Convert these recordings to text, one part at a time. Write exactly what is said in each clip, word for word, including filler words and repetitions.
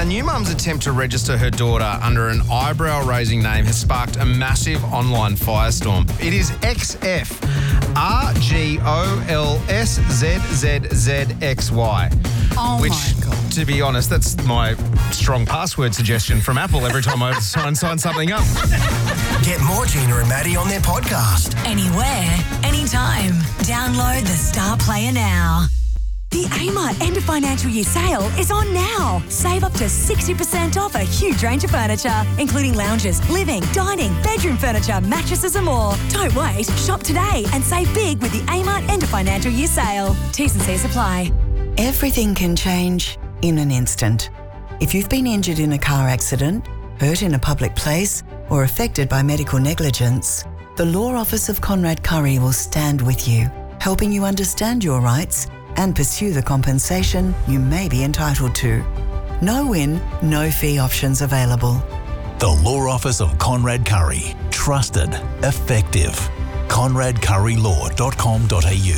new mum's attempt to register her daughter under an eyebrow-raising name has sparked a massive online firestorm. It is X F R G O L S Z Z Z X Y. Oh, which, my God. to be honest, that's my strong password suggestion from Apple every time I sign, sign something up. Get more Gina and Maddie on their podcast. Anywhere, anytime. Download the Star Player now. The Amart End of Financial Year sale is on now. Save up to sixty percent off a huge range of furniture, including lounges, living, dining, bedroom furniture, mattresses and more. Don't wait. Shop today and save big with the Amart End of Financial Year sale. T's and C's apply. Everything can change in an instant. If you've been injured in a car accident, hurt in a public place, or affected by medical negligence, the Law Office of Conrad Curry will stand with you, helping you understand your rights and pursue the compensation you may be entitled to. No win, no fee options available. The Law Office of Conrad Curry. Trusted. Effective. conrad curry law dot com dot a u.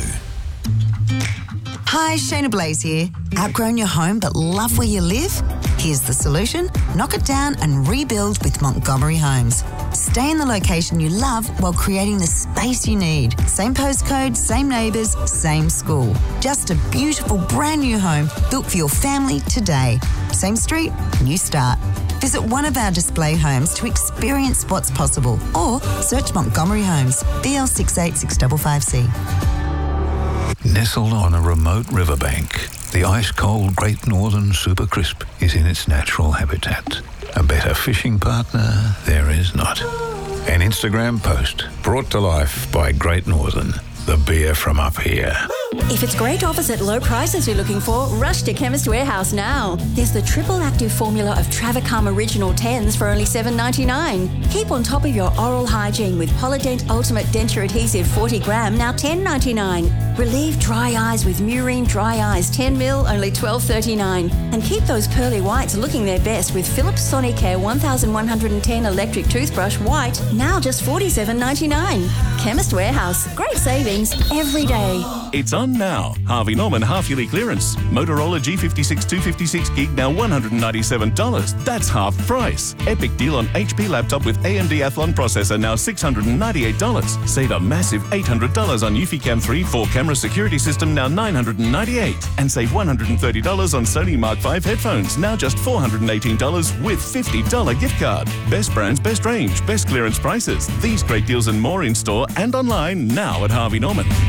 Hi, Shayna Blaze here. Outgrown your home but love where you live? Here's the solution. Knock it down and rebuild with Montgomery Homes. Stay in the location you love while creating the space you need. Same postcode, same neighbours, same school. Just a beautiful brand new home built for your family today. Same street, new start. Visit one of our display homes to experience what's possible or search Montgomery Homes, B L six eight six five five C. Nestled on a remote riverbank, the ice-cold Great Northern Super Crisp is in its natural habitat. A better fishing partner there is not. An Instagram post brought to life by Great Northern, the beer from up here. If it's great offers at low prices you're looking for, rush to Chemist Warehouse now. There's the triple active formula of Travacom Original tens for only seven dollars ninety-nine. Keep on top of your oral hygiene with Polydent Ultimate Denture Adhesive forty gram, now ten dollars ninety-nine. Relieve dry eyes with Murine Dry Eyes ten mil, only twelve dollars thirty-nine. And keep those pearly whites looking their best with Philips Sonicare eleven ten electric toothbrush white, now just forty-seven dollars ninety-nine. Chemist Warehouse, great savings every day. It's on now. Harvey Norman half-yearly clearance. Motorola G fifty-six two fifty-six gig now one hundred ninety-seven dollars. That's half price. Epic deal on H P laptop with A M D Athlon processor now six hundred ninety-eight dollars. Save a massive eight hundred dollars on Eufy Cam three four camera security system now nine hundred ninety-eight dollars. And save one hundred thirty dollars on Sony Mark five headphones now just four hundred eighteen dollars with fifty dollars gift card. Best brands, best range, best clearance prices. These great deals and more in store and online now at Harvey Norman.